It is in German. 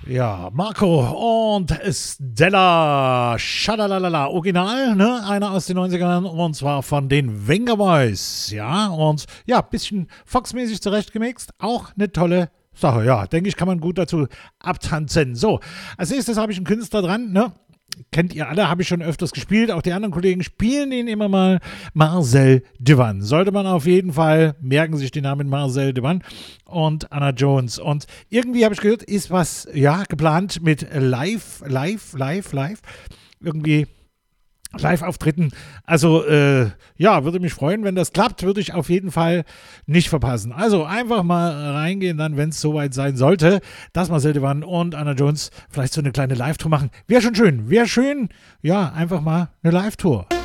Ja, Marco und Stella, Schadalalala, Original, ne? Einer aus den 90ern und zwar von den Venga Boys, ja, und ja, bisschen Fox-mäßig zurechtgemixt, auch eine tolle Sache, ja, denke ich, kann man gut dazu abtanzen. So, als nächstes habe ich einen Künstler dran, ne? Kennt ihr alle, habe ich schon öfters gespielt, auch die anderen Kollegen spielen ihn immer mal, Marcel Duvan. Sollte man auf jeden Fall, merken sich die Namen Marcel Duvan und Anna Jones. Und irgendwie habe ich gehört, ist was, ja, geplant mit live, irgendwie Live-Auftritten. Also, ja, würde mich freuen, wenn das klappt, würde ich auf jeden Fall nicht verpassen. Also einfach mal reingehen, dann, wenn es soweit sein sollte, dass Marcel Duvan und Anna Jones vielleicht so eine kleine Live-Tour machen. Wäre schon schön, ja, einfach mal eine Live-Tour.